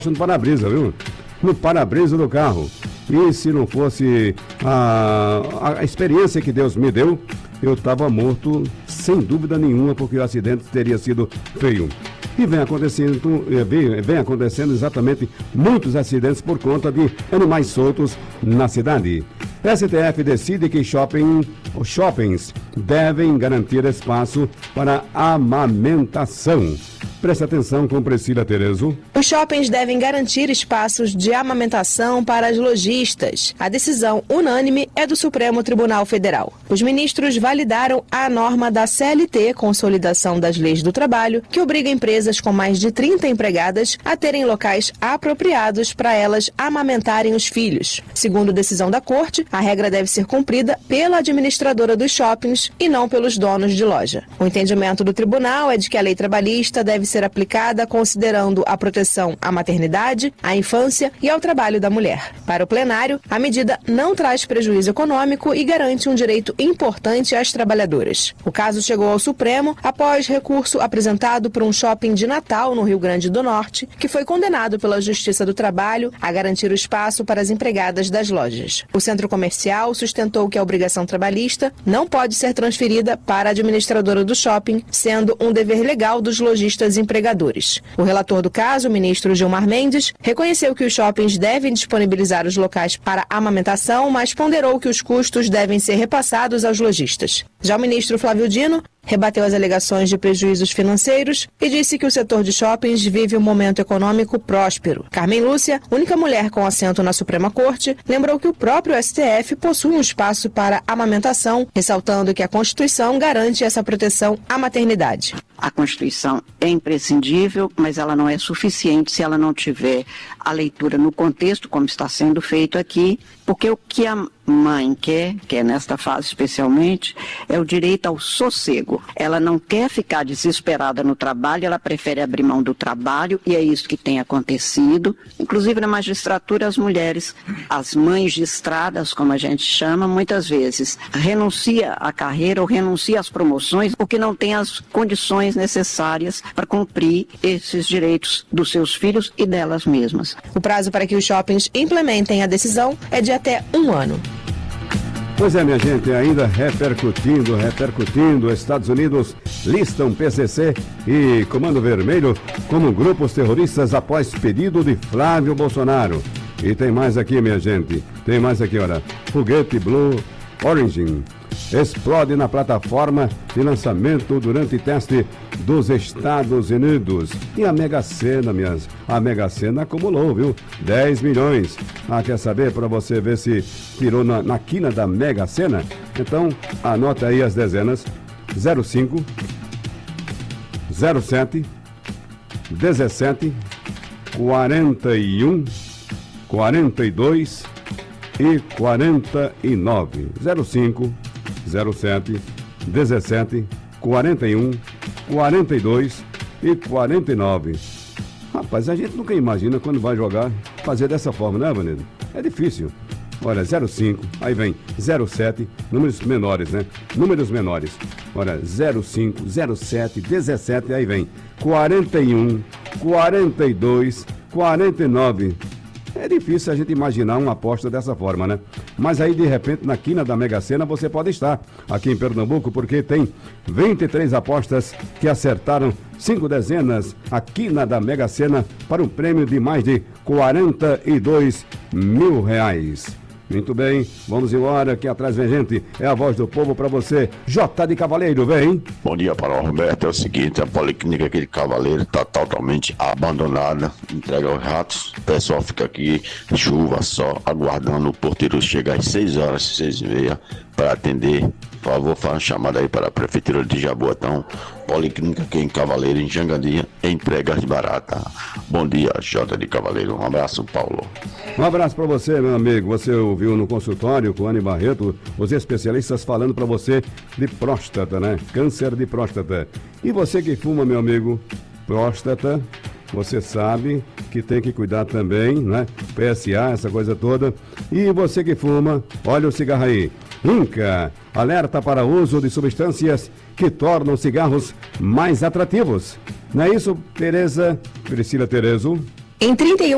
no para-brisa, viu? No para-brisa do carro. E se não fosse a experiência que Deus me deu, eu estava morto sem dúvida nenhuma, porque o acidente teria sido feio. E vem acontecendo exatamente muitos acidentes por conta de animais soltos na cidade. STF decide que shoppings devem garantir espaço para amamentação. Preste atenção com Priscila Terezo. Os shoppings devem garantir espaços de amamentação para as lojistas. A decisão unânime é do Supremo Tribunal Federal. Os ministros validaram a norma da CLT, Consolidação das Leis do Trabalho, que obriga empresas com mais de 30 empregadas a terem locais apropriados para elas amamentarem os filhos. Segundo decisão da Corte, a regra deve ser cumprida pela administradora dos shoppings e não pelos donos de loja. O entendimento do tribunal é de que a lei trabalhista deve ser aplicada considerando a proteção à maternidade, à infância e ao trabalho da mulher. Para o plenário, a medida não traz prejuízo econômico e garante um direito importante às trabalhadoras. O caso chegou ao Supremo após recurso apresentado por um shopping de Natal, no Rio Grande do Norte, que foi condenado pela Justiça do Trabalho a garantir o espaço para as empregadas das lojas. O centro comercial sustentou que a obrigação trabalhista não pode ser transferida para a administradora do shopping, sendo um dever legal dos lojistas empregadores. O relator do caso, o ministro Gilmar Mendes, reconheceu que os shoppings devem disponibilizar os locais para amamentação, mas ponderou que os custos devem ser repassados aos lojistas. Já o ministro Flávio Dino rebateu as alegações de prejuízos financeiros e disse que o setor de shoppings vive um momento econômico próspero. Carmen Lúcia, única mulher com assento na Suprema Corte, lembrou que o próprio STF possui um espaço para amamentação, ressaltando que a Constituição garante essa proteção à maternidade. A Constituição é imprescindível, mas ela não é suficiente se ela não tiver a leitura no contexto, como está sendo feito aqui, porque o que a mãe quer nesta fase especialmente, é o direito ao sossego. Ela não quer ficar desesperada no trabalho, ela prefere abrir mão do trabalho, e é isso que tem acontecido. Inclusive na magistratura, as mulheres, as mães de estradas, como a gente chama, muitas vezes renuncia à carreira ou renuncia às promoções, porque não tem as condições necessárias para cumprir esses direitos dos seus filhos e delas mesmas. O prazo para que os shoppings implementem a decisão é de até 1 ano. Pois é, minha gente, ainda repercutindo, Estados Unidos listam PCC e Comando Vermelho como grupos terroristas após pedido de Flávio Bolsonaro. E tem mais aqui, minha gente, olha, foguete Blue Origin explode na plataforma de lançamento durante teste dos Estados Unidos. E a Mega Sena, a Mega Sena acumulou, viu? 10 milhões. Quer saber para você ver se tirou na quina da Mega Sena? Então, anota aí as dezenas: 05, 07, 17, 41, 42 e 49. 05, 07, 17, 41, 42 e 49. Rapaz, a gente nunca imagina quando vai jogar fazer dessa forma, né, Vanessa? É difícil. Olha, 05, aí vem 07, números menores, né? Números menores. Olha, 05, 07, 17, aí vem 41, 42, 49. É difícil a gente imaginar uma aposta dessa forma, né? Mas aí, de repente, na quina da Mega Sena, você pode estar aqui em Pernambuco, porque tem 23 apostas que acertaram 5 dezenas, a quina da Mega Sena, para um prêmio de mais de 42 mil reais. Muito bem, vamos embora, aqui atrás vem gente, é a voz do povo para você, J de Cavaleiro, vem. Bom dia para o Roberto, é o seguinte, a Policlínica aqui de Cavaleiro está totalmente abandonada, entregue aos ratos, o pessoal fica aqui, chuva só, aguardando o porteiro chegar às 6 horas, 6h30, para atender. Por favor, faça uma chamada aí para a Prefeitura de Jaboatão, Policlínica aqui em Cavaleiro, em Jangadia, entregas baratas. Bom dia, J de Cavaleiro. Um abraço, Paulo. Um abraço para você, meu amigo. Você ouviu no consultório com Anny Barreto, os especialistas falando para você de próstata, né? Câncer de próstata. E você que fuma, meu amigo, próstata, você sabe que tem que cuidar também, né? PSA, essa coisa toda. E você que fuma, olha o cigarro aí. INCA alerta para o uso de substâncias que tornam cigarros mais atrativos. Não é isso, Priscila Terezo? Em 31